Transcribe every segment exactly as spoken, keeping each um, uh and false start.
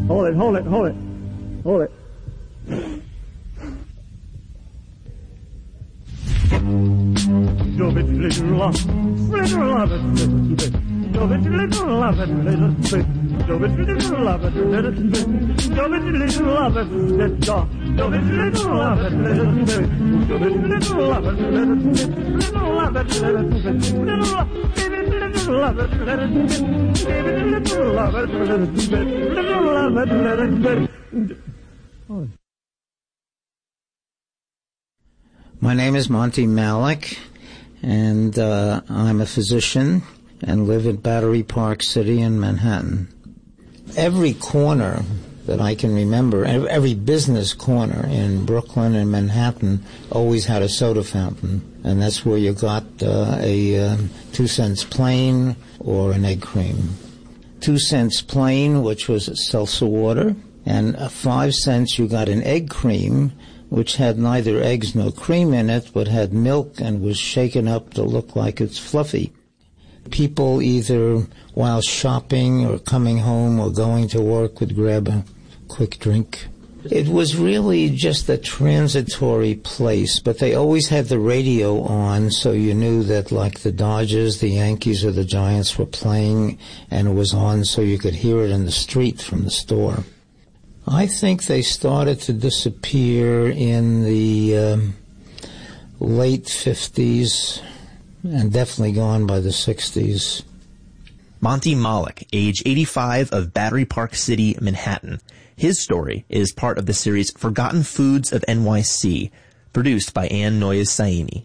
Hold it, hold it, hold it. Hold it. Dove it, little love, little love it, little bit. Dove it, little love it, little bit. Dove it, little love it, little bit. Dove it, little love it, little bit. Dove it, little love it, little bit. Dove it, little love it, little bit. Little love it, little bit. Little love it, little love it, little bit. Little love it, little bit. Little love it, little bit. Oh. My name is Monty Malik, and uh, I'm a physician and live in Battery Park City in Manhattan. Every corner that I can remember, every business corner in Brooklyn and Manhattan always had a soda fountain, and that's where you got uh, a uh, two cents plain or an egg cream. Two cents plain, which was seltzer water, and uh, five cents you got an egg cream, which had neither eggs nor cream in it, but had milk and was shaken up to look like it's fluffy. People either while shopping or coming home or going to work would grab a quick drink. It was really just a transitory place, but they always had the radio on, so you knew that like the Dodgers, the Yankees, or the Giants were playing, and it was on so you could hear it in the street from the store. I think they started to disappear in the um, late fifties and definitely gone by the sixties. Monty Malik, age eighty-five, of Battery Park City, Manhattan. His story is part of the series Forgotten Foods of N Y C, produced by Ann Noyes-Saini.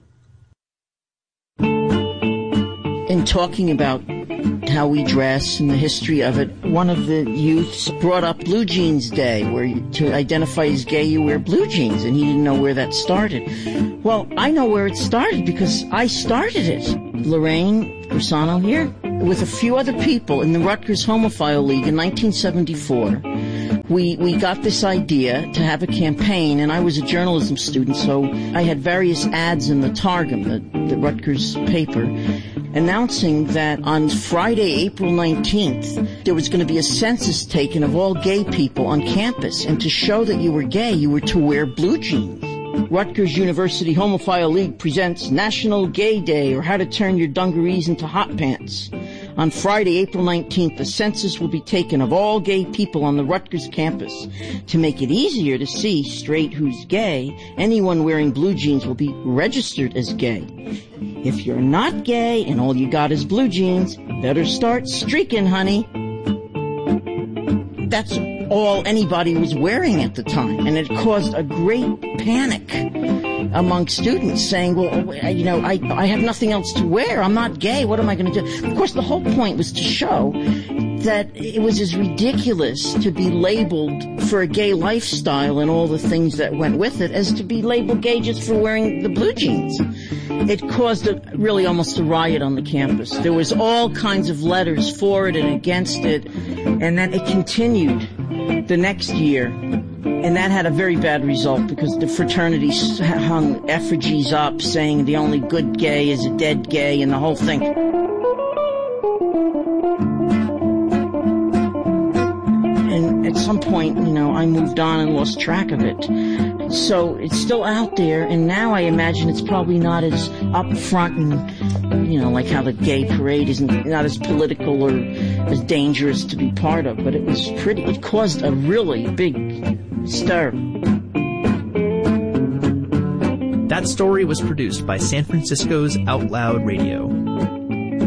In talking about how we dress and the history of it, one of the youths brought up Blue Jeans Day, where you, to identify as gay you wear blue jeans, and he didn't know where that started. Well, I know where it started because I started it. Lorraine Grisano here, with a few other people in the Rutgers Homophile League in nineteen seventy-four. We we got this idea to have a campaign, and I was a journalism student, so I had various ads in the Targum, the, the Rutgers paper, announcing that on Friday, April nineteenth, there was going to be a census taken of all gay people on campus, and to show that you were gay, you were to wear blue jeans. Rutgers University Homophile League presents National Gay Day, or How to Turn Your Dungarees into Hot Pants. On Friday, April nineteenth, the census will be taken of all gay people on the Rutgers campus. To make it easier to see straight who's gay, anyone wearing blue jeans will be registered as gay. If you're not gay and all you got is blue jeans, better start streaking, honey. That's all anybody was wearing at the time, and it caused a great panic among students, saying, well, you know, I, I have nothing else to wear. I'm not gay. What am I going to do? Of course, the whole point was to show that it was as ridiculous to be labeled for a gay lifestyle and all the things that went with it as to be labeled gay just for wearing the blue jeans. It caused a, really almost a riot on the campus. There was all kinds of letters for it and against it, and then it continued the next year. And that had a very bad result because the fraternities hung effigies up saying the only good gay is a dead gay and the whole thing. And at some point, you know, I moved on and lost track of it. So it's still out there, and now I imagine it's probably not as up front and, you know, like how the gay parade isn't not as political or as dangerous to be part of, but it was pretty, it caused a really big stir. That story was produced by San Francisco's Out Loud Radio.